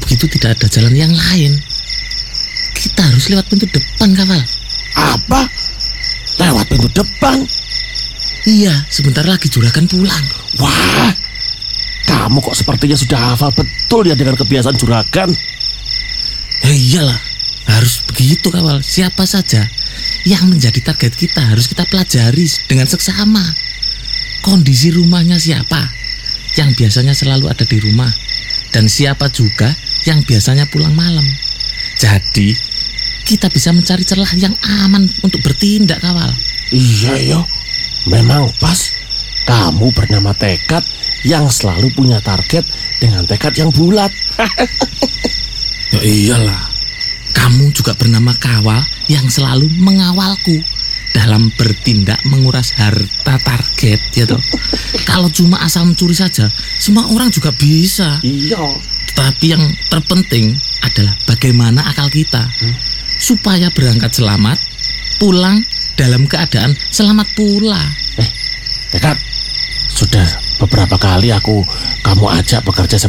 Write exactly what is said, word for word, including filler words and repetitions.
begitu tidak ada jalan yang lain. Kita harus lewat pintu depan, Kawal. Apa? Lewat pintu depan? Iya, sebentar lagi juragan pulang. Wah, kamu kok sepertinya sudah hafal betul ya dengan kebiasaan juragan. Ya iyalah, harus begitu, Kawal. Siapa saja yang menjadi target kita harus kita pelajari dengan seksama. Kondisi rumahnya siapa yang biasanya selalu ada di rumah, dan siapa juga yang biasanya pulang malam. Jadi kita bisa mencari celah yang aman untuk bertindak, Kawal. Iya yo, memang pas. Kamu bernama tekad yang selalu punya target dengan tekad yang bulat. Ya iyalah, kamu juga bernama Kawal yang selalu mengawalku dalam bertindak menguras harta target, ya toh. Kalau cuma asal mencuri saja, semua orang juga bisa. Iya. Tapi yang terpenting adalah bagaimana akal kita hmm? supaya berangkat selamat, pulang dalam keadaan selamat pula. Eh, Tekad, sudah beberapa kali aku kamu ajak bekerja